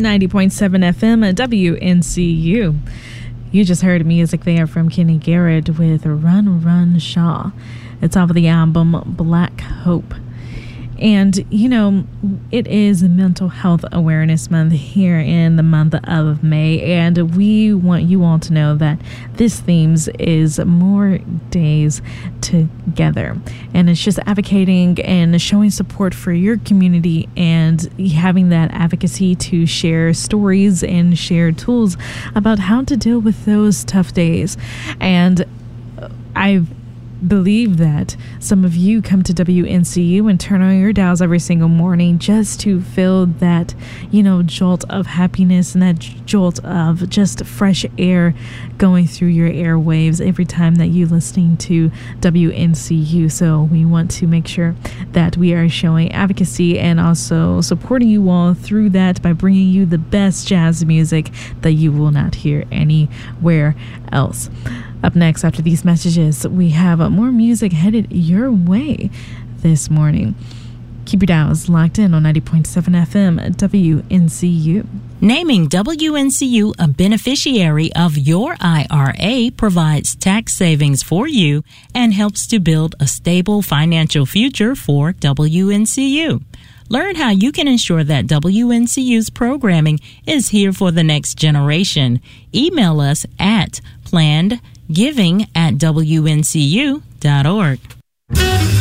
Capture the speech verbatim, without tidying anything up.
ninety point seven F M W N C U. You just heard music there from Kenny Garrett with Run Run Shaw. It's off of the album Black Hope. And, you know, it is Mental Health Awareness Month here in the month of May, and we want you all to know that this theme is more days together. And it's just advocating and showing support for your community and having that advocacy to share stories and share tools about how to deal with those tough days. And I've believe that some of you come to W N C U and turn on your dials every single morning just to feel that, you know, jolt of happiness and that jolt of just fresh air going through your airwaves every time that you're listening to W N C U. So we want to make sure that we are showing advocacy and also supporting you all through that by bringing you the best jazz music that you will not hear anywhere else. Up next, after these messages, we have more music headed your way this morning. Keep your dials locked in on ninety point seven F M W N C U. Naming W N C U a beneficiary of your I R A provides tax savings for you and helps to build a stable financial future for W N C U. Learn how you can ensure that W N C U's programming is here for the next generation. Email us at planned giving at W N C U dot org.